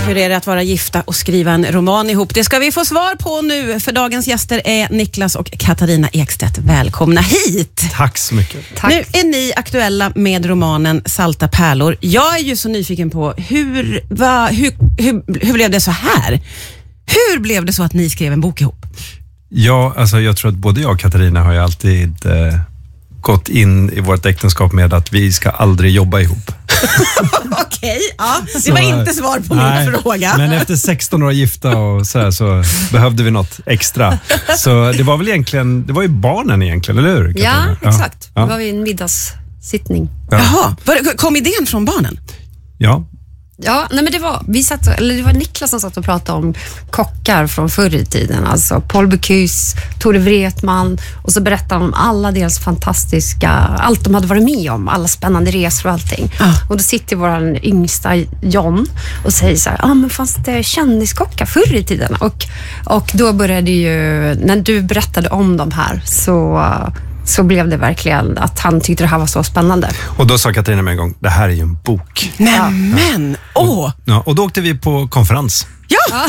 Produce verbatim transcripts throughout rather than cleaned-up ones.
Hur är det att vara gifta och skriva en roman ihop? Det ska vi få svar på nu, för dagens gäster är Niklas och Katarina Ekstedt. Välkomna hit! Tack så mycket. Tack. Nu är ni aktuella med romanen Salta pärlor. Jag är ju så nyfiken på hur, va, hur, hur, hur blev det så här? Hur blev det så att ni skrev en bok ihop? Ja, alltså jag tror att både jag och Katarina har ju alltid eh, gått in i vårt äktenskap med att vi ska aldrig jobba ihop. Okej, okay, ja. Det så, var inte svar på nej, min fråga. Men efter sexton år gifta och så här, så behövde vi något extra. Så det var väl egentligen, det var ju barnen egentligen, eller hur? Katarina? Ja, exakt. Ja. Det var ju en middagssittning. Ja. Jaha, kom idén från barnen? Ja. Ja, nej men det var, vi satt, eller det var Niklas som satt och pratade om kockar från förr i tiden. Alltså Paul Bocuse, Tore Wretman, och så berättade han om alla deras fantastiska, allt de hade varit med om, alla spännande resor och allting. Ah. Och då sitter vår yngsta John och säger så här, ja ah, men fanns det kändiskockar förr i tiden? Och, och då började ju, när du berättade om de här så... så blev det verkligen att han tyckte det här var så spännande. Och då sa Katarina med en gång, det här är ju en bok. Men, men, åh! Och, ja, och då åkte vi på konferens. Ja!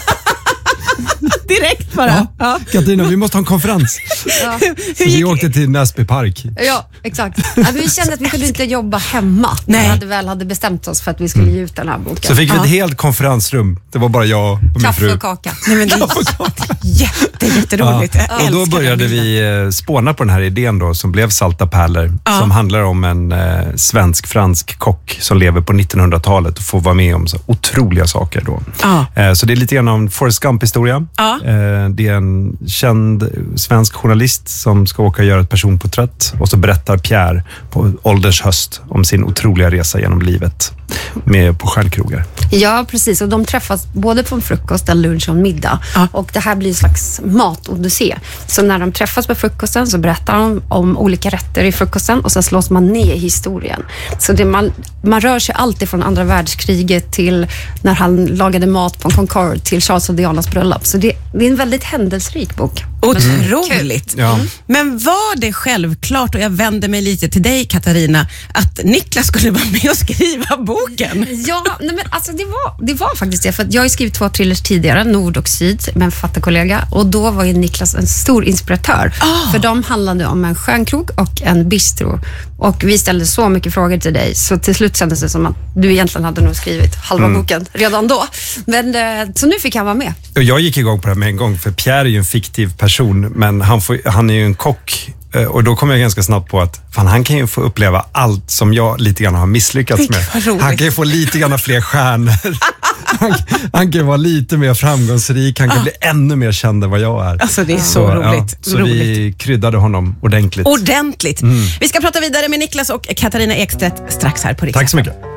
Direkt bara. Ja. Ja. Katarina, vi måste ha en konferens. Ja. Så vi åkte till Näsby Park. Ja, exakt. Ja, vi kände att vi kunde inte jobba hemma. Nej. Vi hade väl hade bestämt oss för att vi skulle ge ut den här boken. Så fick vi ja. ett helt konferensrum. Det var bara jag och min Kaffe fru. och kaka. Nej, men det är jätte, jätteroligt. Ja. Och då började vi spåna på den här idén då, som blev Salta pärlor. Ja. Som handlar om en eh, svensk-fransk kock som lever på nittonhundratalet och får vara med om så otroliga saker då. Ja. Eh, så det är lite grann om Forrest Gump-historia. Ja. Eh, det är en känd svensk journalist som ska åka och göra ett personporträtt, och så berättar Pierre på ålderns höst om sin otroliga resa genom livet med på stjärnkrogar. Ja, precis. Och de träffas både på en frukost, en lunch och en middag. Ja. Och det här blir en slags matodyssé. Så när de träffas på frukosten så berättar de om olika rätter i frukosten, och sen slås man ner i historien. Så det man, man rör sig alltid från andra världskriget till när han lagade mat på en Concorde till Charles och Dianas bröllop. Så det, det är en väldigt händelserik bok. Otroligt. Mm. Ja. Men var det självklart, och jag vänder mig lite till dig Katarina, att Niklas skulle vara med och skriva boken? Ja, nej men alltså det var, det var faktiskt det. För att jag har skrivit två thrillers tidigare, Nord och Syd, med en författarkollega. Och då var ju Niklas en stor inspiratör. Oh. För de handlade om en stjärnkrog och en bistro. Och vi ställde så mycket frågor till dig, så till slut kändes det som att du egentligen hade nog skrivit halva mm. boken redan då. Men, så nu fick han vara med. Och jag gick igång på det här med en gång, för Pierre är ju en fiktiv person, men han, får, han är ju en kock. Och då kom jag ganska snabbt på att fan, han kan ju få uppleva allt som jag lite grann har misslyckats med. Han kan ju få lite grann fler stjärnor. Han, han kan vara lite mer framgångsrik. Han kan ah. bli ännu mer känd än vad jag är. Alltså det är så, så roligt. Ja, så roligt. Vi kryddade honom ordentligt. Ordentligt. Mm. Vi ska prata vidare med Niklas och Katarina Ekstedt strax här på Riksdagen. Tack så mycket.